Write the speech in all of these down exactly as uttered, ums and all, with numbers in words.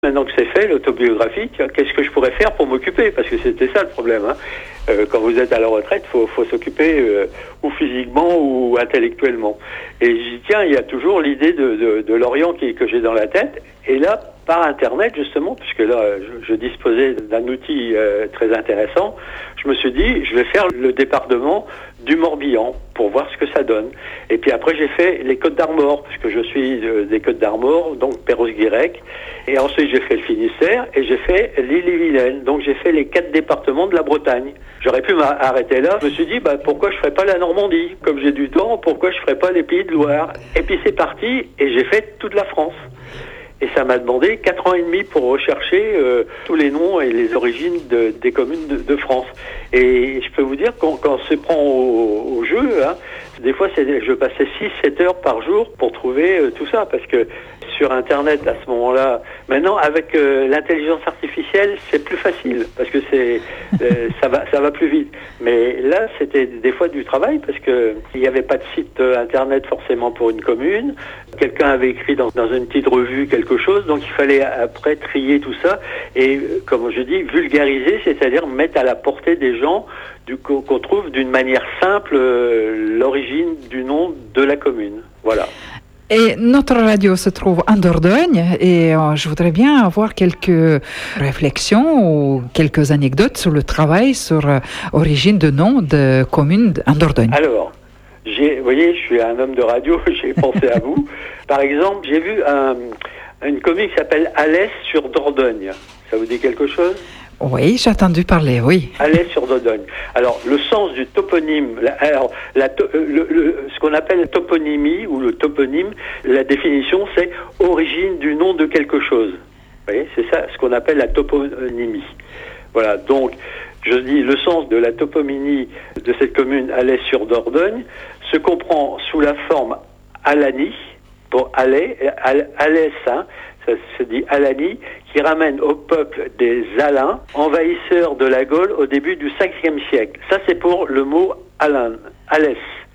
Maintenant que c'est fait, l'autobiographique, qu'est-ce que je pourrais faire pour m'occuper? Parce que c'était ça le problème. Hein. Euh, quand vous êtes à la retraite, il faut, faut s'occuper euh, ou physiquement ou intellectuellement. Et je dis, tiens, il y a toujours l'idée de, de, de l'Orient qui, que j'ai dans la tête. Et là, par Internet, justement, puisque là, je, je disposais d'un outil euh, très intéressant, je me suis dit, je vais faire le département du Morbihan pour voir ce que ça donne. Et puis après, j'ai fait les Côtes d'Armor, parce que je suis euh, des Côtes d'Armor, donc Perros-Guirec. Et ensuite, j'ai fait le Finistère et j'ai fait l'Ille-et-Vilaine. Donc, j'ai fait les quatre départements de la Bretagne. J'aurais pu m'arrêter là. Je me suis dit, bah, pourquoi je ferais pas la Normandie? Comme j'ai du temps, pourquoi je ferais pas les Pays de Loire? Et puis, c'est parti et j'ai fait toute la France. Et ça m'a demandé quatre ans et demi pour rechercher euh, tous les noms et les origines de, des communes de, de France. Et je peux vous dire, quand, quand on se prend au, au jeu, hein, des fois, c'est, je passais six sept heures par jour pour trouver euh, tout ça. Parce que sur Internet, à ce moment-là, maintenant, avec euh, l'intelligence artificielle, c'est plus facile. Parce que c'est, euh, ça va, ça va plus vite. Mais là, c'était des fois du travail parce que il n'y avait pas de site Internet forcément pour une commune. Quelqu'un avait écrit dans, dans une petite revue quelque chose, donc il fallait après trier tout ça et, comme je dis, vulgariser, c'est-à-dire mettre à la portée des gens du, qu'on, qu'on trouve d'une manière simple euh, l'origine du nom de la commune. Voilà. Et notre radio se trouve en Dordogne et euh, je voudrais bien avoir quelques réflexions ou quelques anecdotes sur le travail sur euh, origine de nom de communes en Dordogne. Alors, j'ai, vous voyez, je suis un homme de radio, j'ai pensé à vous. Par exemple, j'ai vu un, une commune qui s'appelle Alès sur Dordogne. Ça vous dit quelque chose? Oui, j'ai entendu parler, oui. Alès sur Dordogne. Alors, le sens du toponyme, la, alors, la, le, le, ce qu'on appelle la toponymie ou le toponyme, la définition, c'est origine du nom de quelque chose. Vous voyez, c'est ça, ce qu'on appelle la toponymie. Voilà, donc, je dis, le sens de la toponymie de cette commune Alès sur Dordogne se comprend sous la forme Alani, pour Alès, Alès, hein, ça se dit Alani, qui ramène au peuple des Alains, envahisseurs de la Gaule au début du cinquième siècle. Ça, c'est pour le mot Alain, Alès.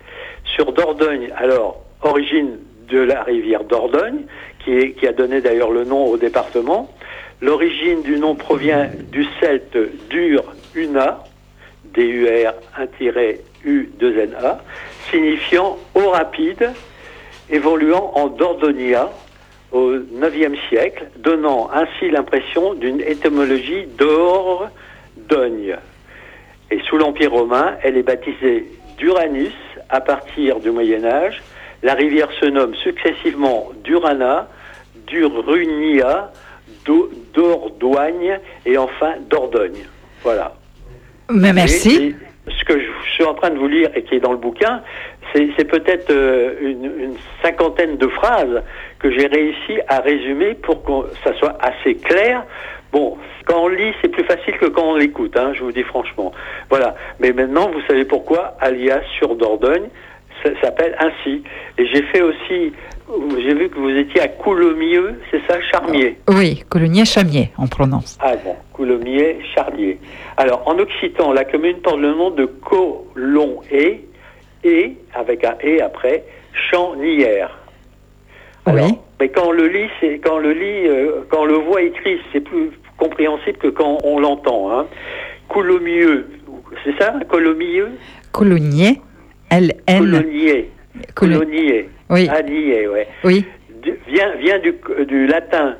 Sur Dordogne, alors, origine de la rivière Dordogne, qui, est, qui a donné d'ailleurs le nom au département. L'origine du nom provient du celte dur Una, D U R U deux N A, signifiant eau rapide, évoluant en Dordonia au neuvième siècle, donnant ainsi l'impression d'une étymologie d'Ordogne. Et sous l'Empire romain, elle est baptisée d'Uranus à partir du Moyen-Âge. La rivière se nomme successivement Durana, Durunia, Dordogne et enfin Dordogne. Voilà. Mais merci. Et, et ce que je suis en train de vous lire et qui est dans le bouquin, c'est, c'est peut-être euh, une, une cinquantaine de phrases que j'ai réussi à résumer pour que ça soit assez clair. Bon, quand on lit, c'est plus facile que quand on l'écoute, hein, je vous dis franchement. Voilà. Mais maintenant, vous savez pourquoi Alias sur Dordogne ça s'appelle ainsi. Et j'ai fait aussi, j'ai vu que vous étiez à Coulommiers, c'est ça, Charmier? Oui, Coulommiers-Charmier, on prononce. Ah bon, Coulommiers-Charmier. Alors, en occitan, la commune porte le nom de Colon-et, et, avec un et après, Champ-Nières. Alors, oui. Mais quand on le lit, c'est, quand on le lit, euh, quand on le voit écrit, c'est plus compréhensible que quand on l'entend, hein. Coulommiers, c'est ça, Coulommiers? Coulommiers. L N. Colonier. Colonier. Oui. Anier, ouais. Oui. Du, vient vient du, du latin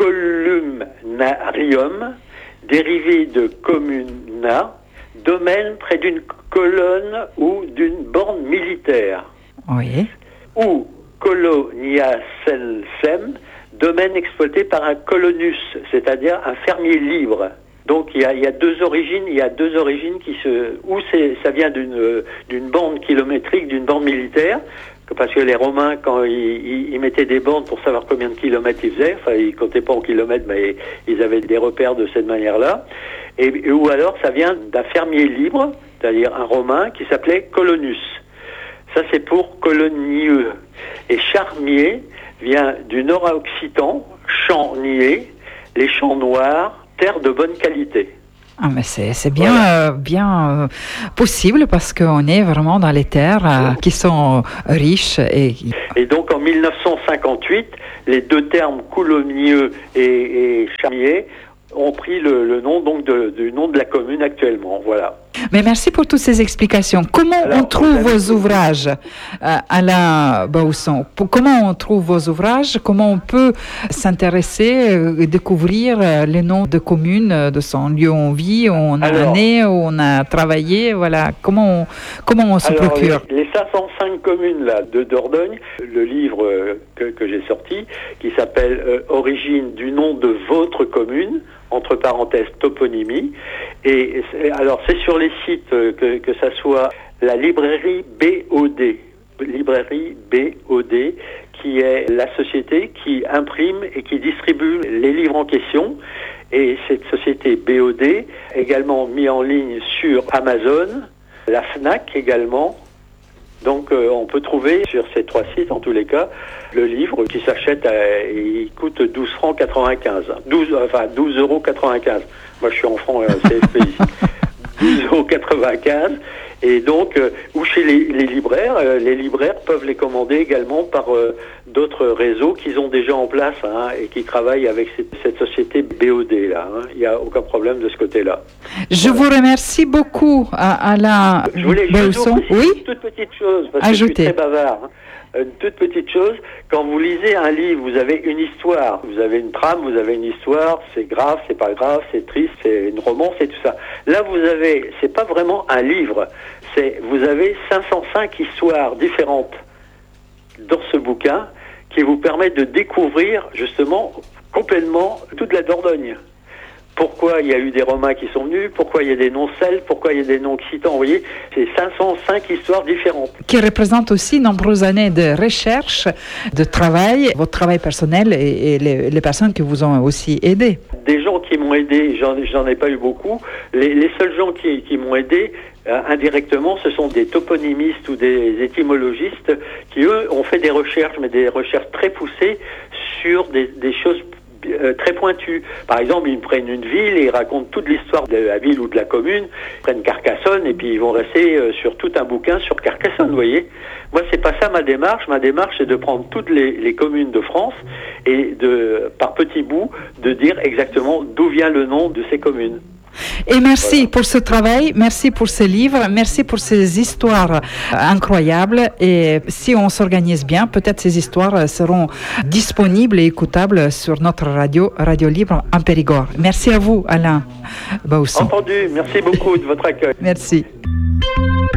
columnarium, dérivé de communa, domaine près d'une colonne ou d'une borne militaire. Oui. Ou colonia celsem, domaine exploité par un colonus, c'est-à-dire un fermier libre. Donc il y, a, il y a deux origines, il y a deux origines qui se, ou c'est, ça vient d'une d'une bande kilométrique, d'une bande militaire, parce que les Romains quand ils, ils, ils mettaient des bandes pour savoir combien de kilomètres ils faisaient, enfin ils comptaient pas en kilomètres, mais ils avaient des repères de cette manière-là, et ou alors ça vient d'un fermier libre, c'est-à-dire un Romain qui s'appelait Colonus. Ça c'est pour colonieux. Et Charmier vient du nord-occitan, champ nier, les champs noirs, terre de bonne qualité. Ah, mais c'est, c'est bien, voilà. euh, bien euh, possible parce qu'on est vraiment dans les terres euh, qui sont riches. Et... et donc en mille neuf cent cinquante-huit, les deux termes Coulommiers et, et Charmier ont pris le, le nom donc de, du nom de la commune actuellement. Voilà. Mais merci pour toutes ces explications. Comment Alors, on trouve vos ouvrages, euh, Alain Bausson? Comment on trouve vos ouvrages? Comment on peut s'intéresser et euh, découvrir euh, les noms de communes, de son lieu où on vit, où on a Alors, né, où on a travaillé? Voilà. Comment on, comment on se alors, procure? Les, les cinq cent cinq communes là, de Dordogne, le livre euh, que, que j'ai sorti, qui s'appelle euh, Origine du nom de votre commune, entre parenthèses toponymie, et c'est, alors c'est sur les sites euh, que, que ça soit la librairie B O D, librairie B O D, qui est la société qui imprime et qui distribue les livres en question, et cette société B O D également mis en ligne sur Amazon, la Fnac également. Donc euh, on peut trouver sur ces trois sites, en tous les cas, le livre qui s'achète, à, il coûte douze francs quatre-vingt-quinze. douze, enfin douze euros quatre-vingt-quinze. Moi je suis en francs euh, C F P ici. douze euros quatre-vingt-quinze. Et donc, euh, ou chez les, les libraires, euh, les libraires peuvent les commander également par euh, d'autres réseaux qu'ils ont déjà en place hein, et qui travaillent avec cette, cette société B O D là. Hein. Il n'y a aucun problème de ce côté-là. Je voilà. vous remercie beaucoup, Alain Bausson. Je voulais juste oui une toute petite chose parce Ajoutez. que je suis très bavard. Hein. Une toute petite chose, quand vous lisez un livre, vous avez une histoire, vous avez une trame, vous avez une histoire, c'est grave, c'est pas grave, c'est triste, c'est une romance et tout ça. Là, vous avez, c'est pas vraiment un livre, c'est, vous avez cinq cent cinq histoires différentes dans ce bouquin qui vous permettent de découvrir justement complètement toute la Dordogne. Pourquoi il y a eu des Romains qui sont venus, pourquoi il y a des noms celtes, pourquoi il y a des noms occitans, vous voyez, c'est cinq cent cinq histoires différentes. Qui représentent aussi nombreuses années de recherche, de travail, votre travail personnel et, et les, les personnes qui vous ont aussi aidé. Des gens qui m'ont aidé, j'en, j'en ai pas eu beaucoup, les, les seuls gens qui, qui m'ont aidé, euh, indirectement, ce sont des toponymistes ou des étymologistes qui, eux, ont fait des recherches, mais des recherches très poussées sur des, des choses Euh, très pointu. Par exemple, ils prennent une ville et ils racontent toute l'histoire de la ville ou de la commune, ils prennent Carcassonne et puis ils vont rester euh, sur tout un bouquin sur Carcassonne, vous voyez. Moi, c'est pas ça ma démarche. Ma démarche, c'est de prendre toutes les, les communes de France et de, par petits bouts, de dire exactement d'où vient le nom de ces communes. Et merci voilà. pour ce travail, merci pour ce livre, merci pour ces histoires incroyables. Et si on s'organise bien, peut-être ces histoires seront disponibles et écoutables sur notre radio, Radio Libre en Périgord. Merci à vous, Alain Bausson. Entendu, merci beaucoup de votre accueil. Merci.